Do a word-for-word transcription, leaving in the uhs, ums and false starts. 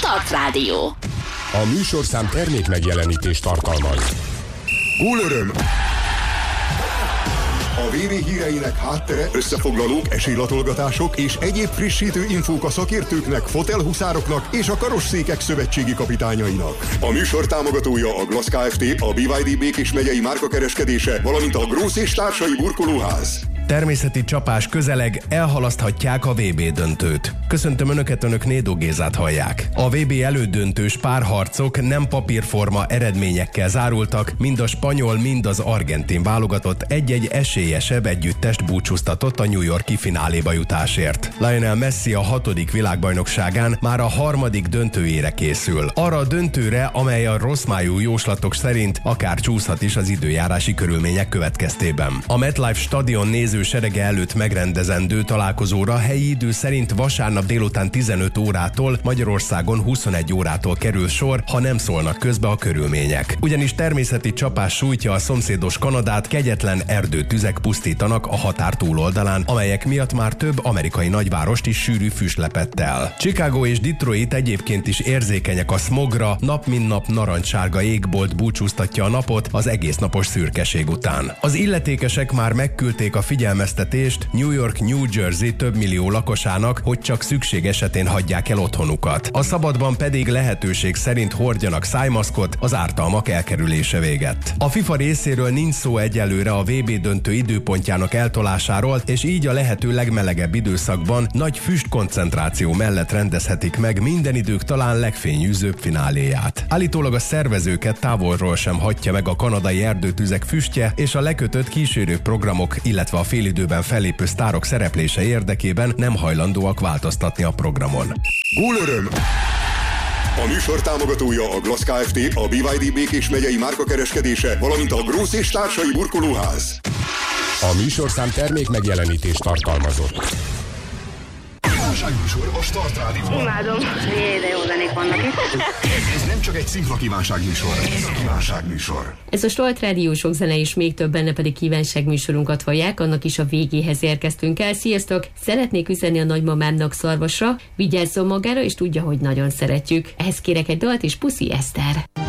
Start Rádió. A műsorszám termék megjelenítést tartalmaz. Gólöröm! A vé bé híreinek háttere, összefoglalók, esélylatolgatások és egyéb frissítő infók a szakértőknek, fotelhuszároknak és a karosszékek szövetségi kapitányainak. A műsor támogatója a Glass Kft., a bé vé dé Békés megyei márkakereskedése, valamint a Grósz és társai burkolóház. Természeti csapás közeleg, elhalaszthatják a vé bé döntőt. Köszöntöm Önöket, Önök Nédó Gézát hallják. A vé bé elődöntős párharcok nem papírforma eredményekkel zárultak, mind a spanyol, mind az argentin válogatott egy-egy esélyesebb együttest búcsúztatott a New York-i fináléba jutásért. Lionel Messi a hatodik világbajnokságán már a harmadik döntőjére készül. Arra a döntőre, amely a rossz májú jóslatok szerint akár csúszhat is az időjárási körülmények következtében. A MetLife stadion néző serege előtt megrendezendő találkozóra helyi idő szerint vasárnap délután tizenöt órától, Magyarországon huszonegy órától kerül sor, ha nem szólnak közbe a körülmények. Ugyanis természeti csapás sújtja a szomszédos Kanadát, kegyetlen erdőtüzek pusztítanak a határ túloldalán, amelyek miatt már több amerikai nagyvárost is sűrű füst lepett el. Chicago és Detroit egyébként is érzékenyek a smogra, nap mint nap narancssárga égbolt búcsúztatja a napot az egésznapos szürkeség után. Az illetékesek már megküldték a figyelmeztetést New York, New Jersey több millió lakosának, hogy csak szükség esetén hagyják el otthonukat. A szabadban pedig lehetőség szerint hordjanak szájmaszkot, az ártalmak elkerülése véget. A FIFA részéről nincs szó egyelőre a vé bé döntő időpontjának eltolásáról, és így a lehető legmelegebb időszakban nagy füstkoncentráció mellett rendezhetik meg minden idők talán legfényűzőbb fináléját. Állítólag a szervezőket távolról sem hagyja meg a kanadai erdőtüzek füstje, és a lekötött kísérő programok, illetve a félidőben fellépő sztárok szereplése érdekében nem hajlandóak változtatni a programon. Gólöröm! A műsor támogatója a Glass Kft., a bé vé dé Békés megyei márkakereskedése, valamint a Grósz és társai burkolóház. A műsorszám termék megjelenítést tartalmazott. Kívánságműsor a Start Rádióban. Imádom. Jé, de jó zenék vannak itt. Ez nem csak egy szimpla kívánságműsor, ez a kívánságműsor. Ez a Start Rádió, sok zene és még több, benne pedig kívánságműsorunkat hallják, annak is a végéhez érkeztünk el. Sziasztok! Szeretnék üzenni a nagymamámnak, Szarvasra, vigyázzon magára, és tudja, hogy nagyon szeretjük. Ehhez kérek egy dalt, és puszi, Eszter!